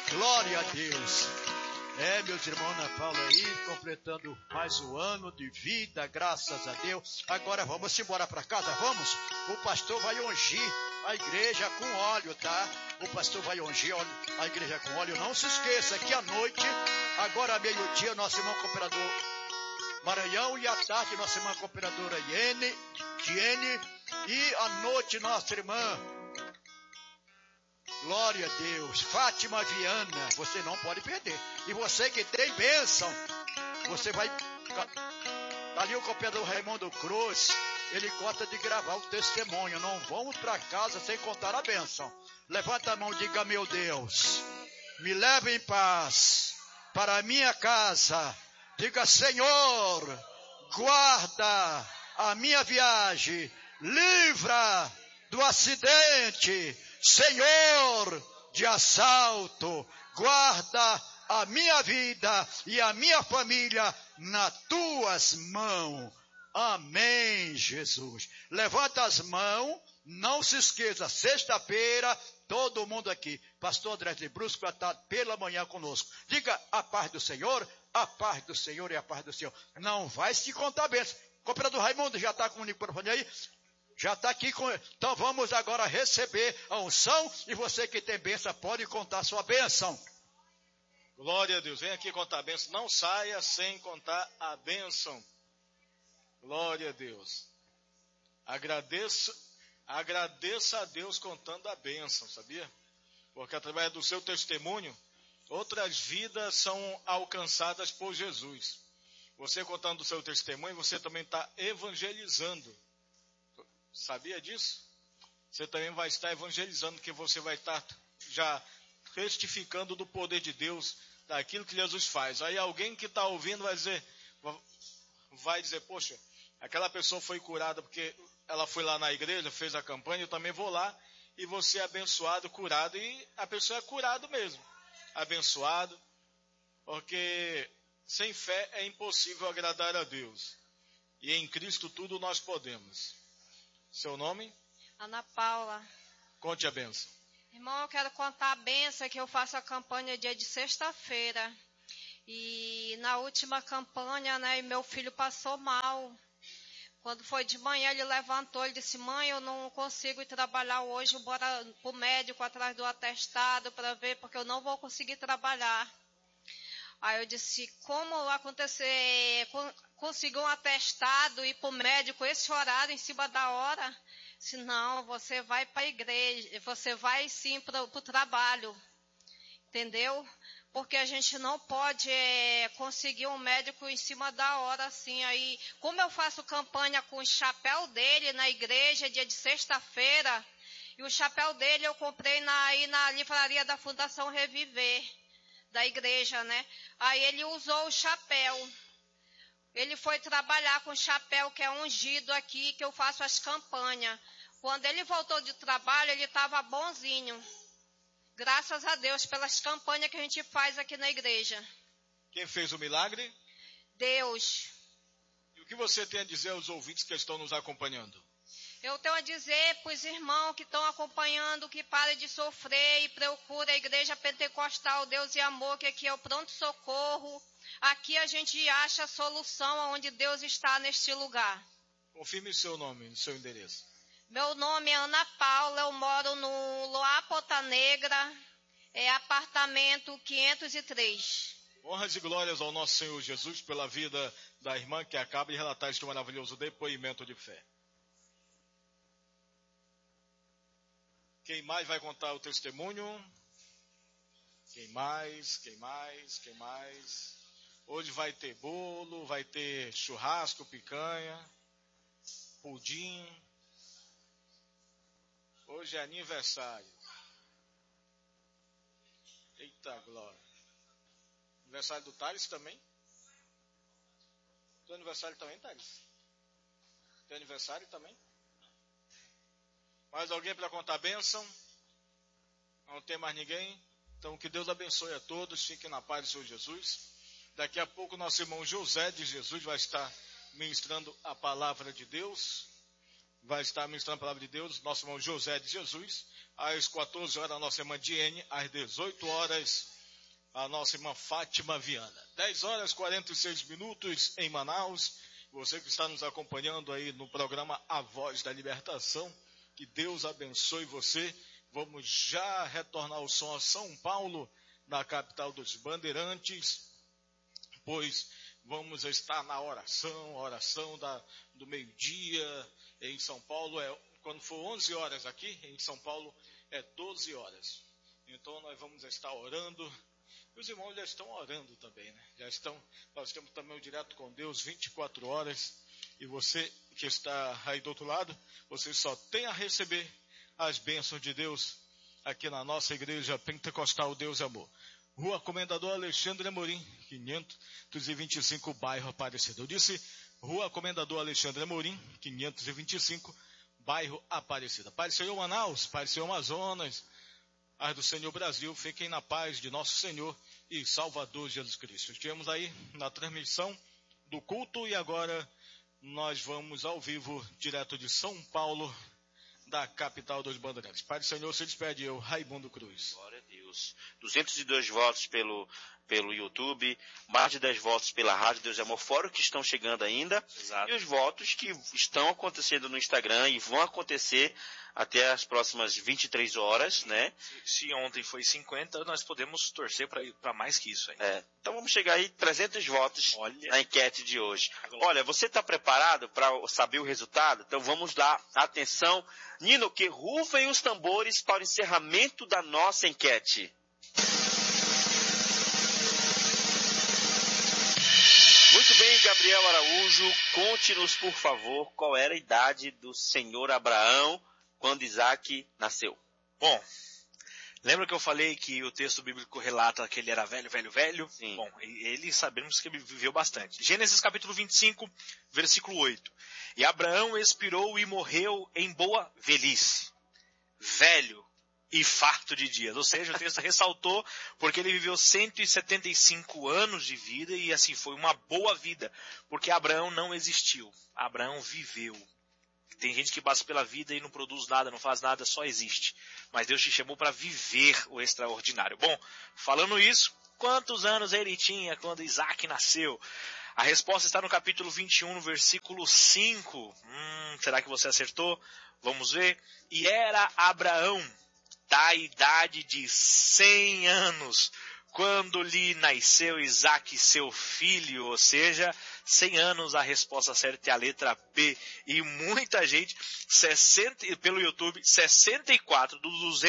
Glória a Deus. Meus irmãos, Ana Paula aí, completando mais um ano de vida, graças a Deus. Agora vamos embora para casa, vamos? O pastor vai ungir a igreja com óleo, tá? O pastor vai ungir a igreja com óleo. Não se esqueça que à noite, agora meio-dia, nosso irmão cooperador Maranhão, e à tarde, nossa irmã cooperadora Diene, e à noite, nossa irmã, glória a Deus, Fátima Viana, você não pode perder. E você que tem bênção, você vai... Ali o cooperador Raimundo Cruz, ele gosta de gravar o testemunho. Não vamos para casa sem contar a bênção. Levanta a mão e diga: meu Deus, me leve em paz para a minha casa. Diga: Senhor, guarda a minha viagem, livra do acidente, Senhor, de assalto, guarda a minha vida e a minha família nas tuas mãos. Amém, Jesus. Levanta as mãos, não se esqueça, sexta-feira, todo mundo aqui. Pastor André de Brusco vai estar pela manhã conosco. Diga: a paz do Senhor, a paz do Senhor e a paz do Senhor. Não vai se contar bênção. Cooperador Raimundo já está com o microfone aí? Já está aqui com... Então vamos agora receber a unção, e você que tem bênção pode contar sua bênção. Glória a Deus. Vem aqui contar a bênção. Não saia sem contar a bênção. Glória a Deus. Agradeça a Deus contando a bênção, sabia? Porque através do seu testemunho, outras vidas são alcançadas por Jesus. Você contando o seu testemunho, você também está evangelizando. Sabia disso? Você também vai estar evangelizando, que você vai estar já testificando do poder de Deus, daquilo que Jesus faz. Aí alguém que está ouvindo vai dizer: poxa, aquela pessoa foi curada porque ela foi lá na igreja, fez a campanha, eu também vou lá e vou ser abençoado, curado. E a pessoa é curado mesmo, abençoado, porque sem fé é impossível agradar a Deus. E em Cristo tudo nós podemos. Seu nome? Ana Paula. Conte a bênção. Irmão, eu quero contar a bênção que eu faço a campanha dia de sexta-feira. E na última campanha, né, meu filho passou mal. Quando foi de manhã, ele levantou e disse: mãe, eu não consigo ir trabalhar hoje, bora para o médico atrás do atestado para ver, porque eu não vou conseguir trabalhar. Aí eu disse: como acontecer, conseguir um atestado e ir para o médico esse horário, em cima da hora? Se não, você vai para a igreja, você vai sim para o trabalho, entendeu? Porque a gente não pode conseguir um médico em cima da hora assim. Aí, como eu faço campanha com o chapéu dele na igreja, dia de sexta-feira, e o chapéu dele eu comprei na livraria da Fundação Reviver, da igreja, né? Aí ele usou o chapéu. Ele foi trabalhar com o chapéu que é ungido aqui, que eu faço as campanhas. Quando ele voltou de trabalho, ele estava bonzinho. Graças a Deus pelas campanhas que a gente faz aqui na igreja. Quem fez o milagre? Deus. E o que você tem a dizer aos ouvintes que estão nos acompanhando? Eu tenho a dizer para os irmãos que estão acompanhando que parem de sofrer e procurem a Igreja Pentecostal Deus e Amor, que aqui é o pronto-socorro. Aqui a gente acha a solução onde Deus está neste lugar. Confirme seu nome, seu endereço. Meu nome é Ana Paula, eu moro no Loá Ponta Negra, apartamento 503. Honras e glórias ao nosso Senhor Jesus pela vida da irmã que acaba de relatar este maravilhoso depoimento de fé. Quem mais vai contar o testemunho? Quem mais? Hoje vai ter bolo, vai ter churrasco, picanha, pudim. Hoje é aniversário. Eita glória. Aniversário do Thales também? Teu aniversário também, Thales? Teu aniversário também? Mais alguém para contar a bênção? Não tem mais ninguém? Então que Deus abençoe a todos. Fiquem na paz do Senhor Jesus. Daqui a pouco nosso irmão José de Jesus vai estar ministrando a palavra de Deus. Nosso irmão José de Jesus. Às 14 horas, nossa irmã Diene. Às 18 horas, a nossa irmã Fátima Viana. 10 horas e 46 minutos em Manaus. Você que está nos acompanhando aí no programa A Voz da Libertação, que Deus abençoe você. Vamos já retornar o som a São Paulo, na capital dos Bandeirantes, pois vamos estar na oração do meio-dia em São Paulo. Quando for 11 horas aqui, em São Paulo é 12 horas. Então nós vamos estar orando. E os irmãos já estão orando também, né? Nós temos também o Direto com Deus 24 horas. E você que está aí do outro lado, você só tem a receber as bênçãos de Deus aqui na nossa igreja Pentecostal Deus e Amor. Rua Comendador Alexandre Amorim, 525, bairro Aparecida. Eu disse Rua Comendador Alexandre Amorim, 525, bairro Aparecida. Pai do Senhor Manaus, Pai do Senhor Amazonas, Paz do Senhor Brasil, fiquem na paz de nosso Senhor e Salvador Jesus Cristo. Estivemos aí na transmissão do culto e agora nós vamos ao vivo, direto de São Paulo, da capital dos Bandeirantes. Pai do Senhor, se despede eu, Raimundo Cruz. Glória a Deus. 202 votos pelo YouTube, mais de 10 votos pela Rádio Deus e Amor, fora os que estão chegando ainda. Exato. E os votos que estão acontecendo no Instagram e vão acontecer até as próximas 23 horas, né? Se ontem foi 50, nós podemos torcer para mais que isso aí. Então vamos chegar aí 300 votos na enquete de hoje. Olha, você está preparado para saber o resultado? Então vamos lá, atenção. Nino, que rufem os tambores para o encerramento da nossa enquete. Muito bem, Gabriel Araújo, conte-nos, por favor, qual era a idade do senhor Abraão quando Isaac nasceu. Bom, lembra que eu falei que o texto bíblico relata que ele era velho? Sim. Bom, ele sabemos que ele viveu bastante. Gênesis capítulo 25, versículo 8. E Abraão expirou e morreu em boa velhice, velho e farto de dias. Ou seja, o texto ressaltou porque ele viveu 175 anos de vida e assim foi uma boa vida, porque Abraão não existiu, Abraão viveu. Tem gente que passa pela vida e não produz nada, não faz nada, só existe. Mas Deus te chamou para viver o extraordinário. Bom, falando isso, quantos anos ele tinha quando Isaac nasceu? A resposta está no capítulo 21, no versículo 5. Será que você acertou? Vamos ver. E era Abraão da idade de 100 anos, quando lhe nasceu Isaac, seu filho, ou seja, 100 anos, a resposta certa é a letra B. E muita gente, pelo YouTube, 64%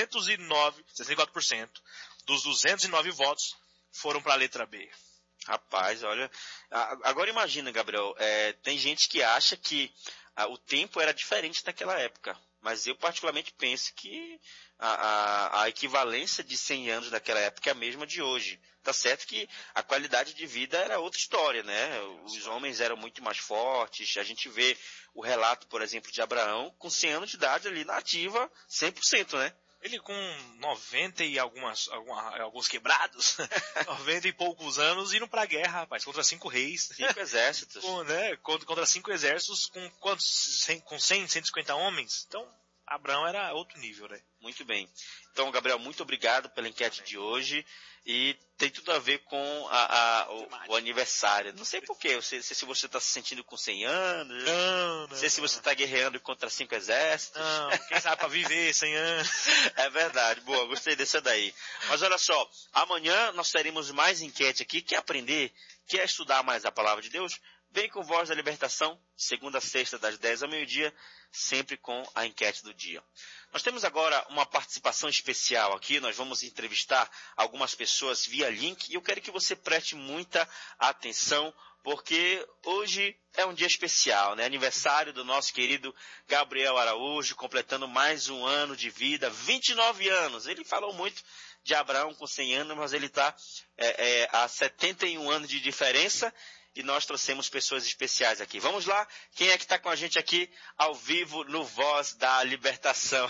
dos 209 votos foram para a letra B. Rapaz, olha, agora imagina, Gabriel, tem gente que acha que o tempo era diferente naquela época, mas eu particularmente penso que a equivalência de 100 anos daquela época é a mesma de hoje. Tá certo que a qualidade de vida era outra história, né? Os homens eram muito mais fortes. A gente vê o relato, por exemplo, de Abraão com 100 anos de idade ali na ativa 100%, né? Ele com 90 e alguns quebrados, 90 e poucos anos, indo pra guerra, rapaz, contra 5 reis. 5 exércitos. Contra 5 exércitos, com quantos? Com 100, 150 homens. Então, Abraão era outro nível, né? Muito bem. Então, Gabriel, muito obrigado pela enquete de hoje. E tem tudo a ver com o aniversário. Não sei porquê. Não sei se você está se sentindo com 100 anos. Não sei se você está guerreando contra 5 exércitos. Não, quem sabe para viver 100 anos. É verdade. Boa, gostei dessa daí. Mas olha só, amanhã nós teremos mais enquete aqui. Quer aprender? Quer estudar mais a palavra de Deus? Vem com Voz da Libertação, segunda a sexta, das 10 ao meio-dia, sempre com a enquete do dia. Nós temos agora uma participação especial aqui, nós vamos entrevistar algumas pessoas via link, e eu quero que você preste muita atenção, porque hoje é um dia especial, né? Aniversário do nosso querido Gabriel Araújo, completando mais um ano de vida, 29 anos. Ele falou muito de Abraão com 100 anos, mas ele está há 71 anos de diferença, e nós trouxemos pessoas especiais aqui. Vamos lá? Quem é que está com a gente aqui ao vivo no Voz da Libertação?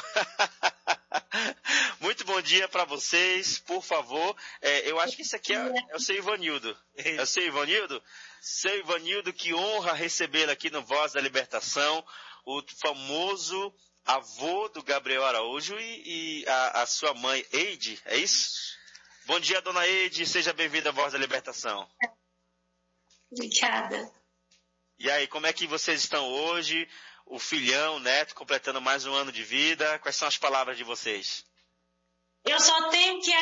Muito bom dia para vocês, por favor. Eu acho que isso aqui é o seu Ivanildo. É o seu Ivanildo? Seu Ivanildo, que honra recebê-lo aqui no Voz da Libertação, o famoso avô do Gabriel Araújo e a sua mãe, Eide, é isso? Bom dia, dona Eide. Seja bem-vinda à Voz da Libertação. Obrigada. E aí, como é que vocês estão hoje? O filhão, o neto, completando mais um ano de vida. Quais são as palavras de vocês? Eu só tenho que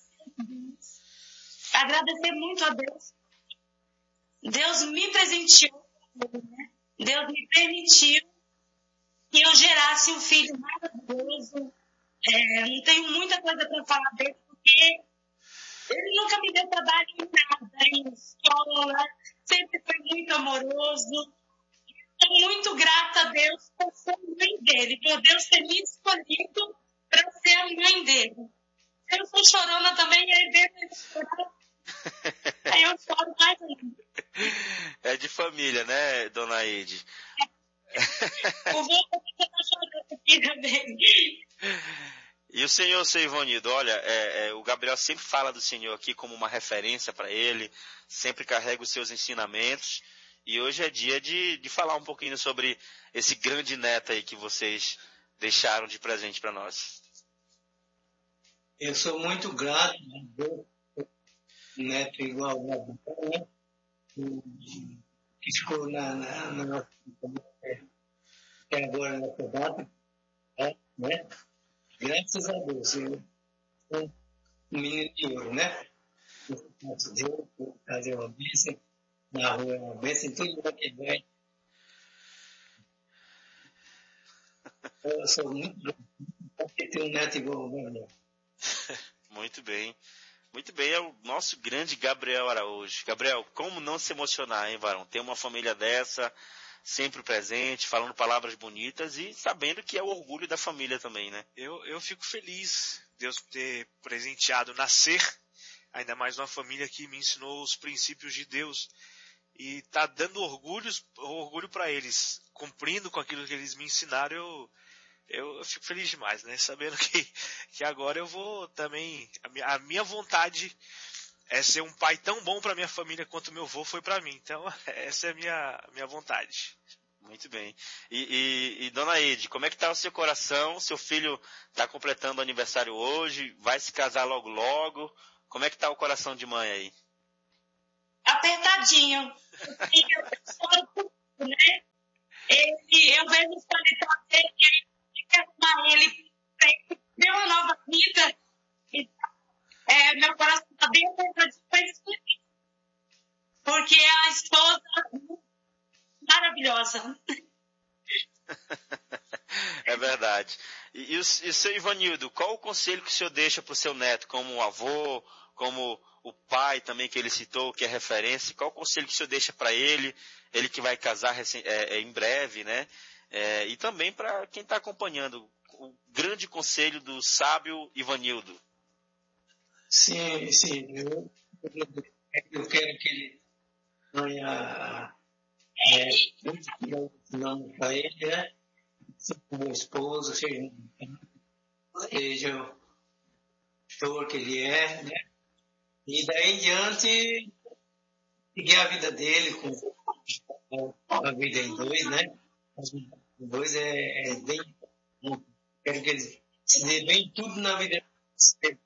agradecer muito a Deus. Deus me presenteou, né? Deus me permitiu que eu gerasse um filho maravilhoso. Não tenho muita coisa para falar dele, porque ele nunca me deu trabalho em nada, em escola, sempre foi muito amoroso. Estou muito grata a Deus por ser a mãe dele, por Deus ter me escolhido para ser a mãe dele. Eu sou chorona também, e aí dele chorar, aí eu choro mais ainda. É de família, né, dona Eide? O vô também está chorando aqui também. E o senhor, seu Ivanildo, olha, o Gabriel sempre fala do senhor aqui como uma referência para ele, sempre carrega os seus ensinamentos, e hoje é dia de falar um pouquinho sobre esse grande neto aí que vocês deixaram de presente para nós. Eu sou muito grato a Deus, neto igual ao Gabriel, né? Que ficou na nossa até agora nessa data, né? Graças a Deus, eu sou um menino de ouro, né? Deus, fazer uma bênção, na rua é uma bênção, em todo lugar que vai. Eu sou muito grato porque ter um neto igual ao Gabriel. Muito bem. Muito bem, é o nosso grande Gabriel Araújo. Gabriel, como não se emocionar, hein, varão? Ter uma família dessa, sempre presente, falando palavras bonitas e sabendo que é o orgulho da família também, né? Eu fico feliz Deus ter presenteado nascer, ainda mais uma família que me ensinou os princípios de Deus e tá dando orgulho para eles, cumprindo com aquilo que eles me ensinaram. Eu fico feliz demais, né? Sabendo que agora eu vou também... A minha vontade é ser um pai tão bom para minha família quanto meu avô foi para mim. Então, essa é a minha vontade. Muito bem. E dona Eide, como é que está o seu coração? Seu filho está completando aniversário hoje, vai se casar logo logo. Como é que está o coração de mãe aí? Apertadinho. Eu choro por tudo, né? Eu vejo os colegas dele, arrumar ele ter uma nova vida. Meu coração está bem apertadinho, mas feliz. Porque é a esposa maravilhosa. É verdade. E o seu Ivanildo, qual o conselho que o senhor deixa para o seu neto, como avô, como o pai também que ele citou, que é referência? Qual o conselho que o senhor deixa para ele que vai casar em breve, né? E também para quem está acompanhando, o grande conselho do sábio Ivanildo. Sim, eu quero que ele ganhe não para ele, né? Seja um bom esposo, seja o pastor que ele é, né? E daí em diante, seguir a vida dele com a vida em dois, né? A vida em dois é bem bom. Quero que ele se dê bem tudo na vida dele.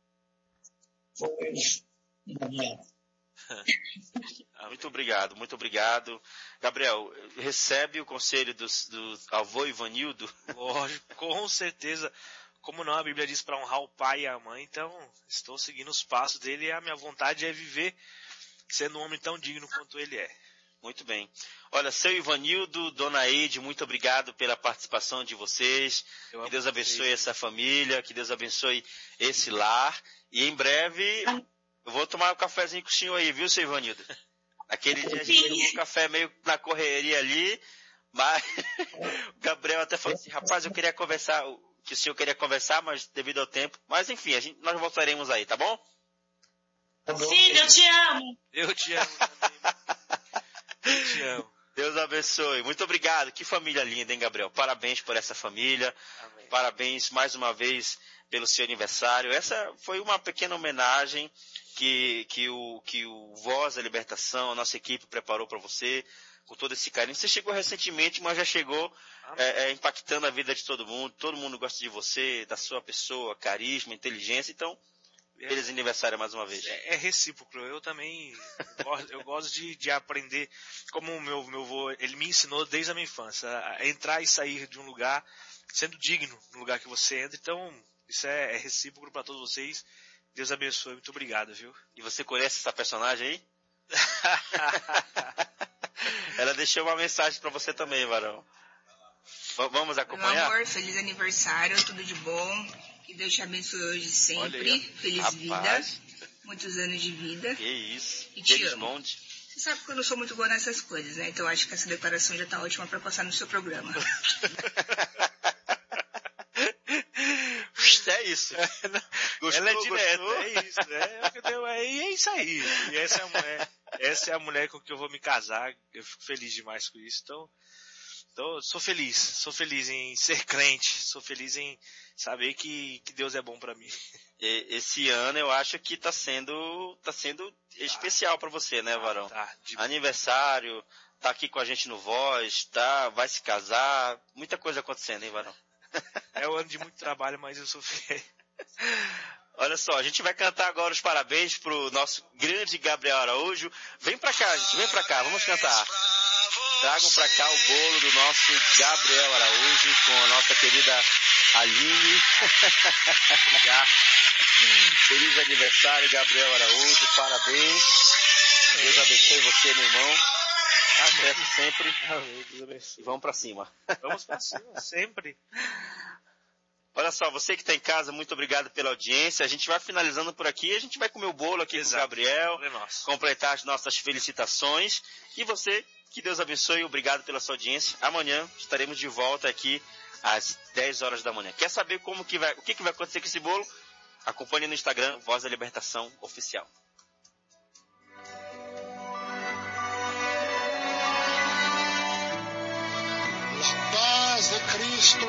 Muito obrigado, muito obrigado. Gabriel, recebe o conselho do avô Ivanildo? Lógico, com certeza. Como não, a Bíblia diz para honrar o pai e a mãe, então estou seguindo os passos dele e a minha vontade é viver sendo um homem tão digno quanto ele é. Muito bem. Olha, seu Ivanildo, dona Eide, muito obrigado pela participação de vocês. Que Deus abençoe essa família, que Deus abençoe esse lar. E em breve eu vou tomar um cafezinho com o senhor aí, viu, seu Ivanildo? Aquele dia a gente tomou um café meio na correria ali, mas o Gabriel até falou assim, rapaz, eu queria conversar, que o senhor queria conversar, mas devido ao tempo. Mas enfim, nós voltaremos aí, tá bom? Filho, eu te amo. Eu te amo também. Eu te amo. Deus abençoe. Muito obrigado. Que família linda, hein, Gabriel? Parabéns por essa família. Amém. Parabéns mais uma vez pelo seu aniversário. Essa foi uma pequena homenagem que o Voz da Libertação, a nossa equipe preparou para você, com todo esse carinho. Você chegou recentemente, mas já chegou impactando a vida de todo mundo. Todo mundo gosta de você, da sua pessoa, carisma, inteligência. Então, Feliz aniversário mais uma vez. É recíproco. Eu também eu gosto de aprender, como o meu avô, ele me ensinou desde a minha infância, a entrar e sair de um lugar sendo digno no lugar que você entra. Então, isso é recíproco para todos vocês. Deus abençoe. Muito obrigado, viu? E você conhece essa personagem aí? Ela deixou uma mensagem para você também, Varão. Vamos acompanhar? Meu amor, feliz aniversário, tudo de bom. Que Deus te abençoe hoje e sempre. Feliz vida. Muitos anos de vida. Que isso. E te amo. Você sabe que eu não sou muito boa nessas coisas, né? Então acho que essa declaração já tá ótima para passar no seu programa. É isso. Gostou, ela é direta, é isso. É isso aí. E essa é a mulher com que eu vou me casar. Eu fico feliz demais com isso. Então sou feliz em ser crente, sou feliz em saber que Deus é bom para mim. Esse ano eu acho que tá sendo especial para você, né, Varão? Aniversário, tá aqui com a gente no Voz, vai se casar, muita coisa acontecendo, hein, Varão? É um ano de muito trabalho, mas eu sou fiel. Olha só, a gente vai cantar agora os parabéns pro nosso grande Gabriel Araújo. Vem pra cá, gente, vem pra cá, vamos cantar. Tragam pra cá o bolo do nosso Gabriel Araújo com a nossa querida Aline. Obrigado. Feliz aniversário, Gabriel Araújo, parabéns. Deus abençoe você, meu irmão. Até sempre. Amém, Deus abençoe. E vamos pra cima. Vamos pra cima, sempre. Olha só, você que está em casa, muito obrigado pela audiência. A gente vai finalizando por aqui. A gente vai comer o bolo aqui com o Gabriel, completar as nossas felicitações. E você, que Deus abençoe, obrigado pela sua audiência. Amanhã estaremos de volta aqui às 10 horas da manhã. Quer saber o que vai acontecer com esse bolo? Acompanhe no Instagram, Voz da Libertação Oficial. La paz de Cristo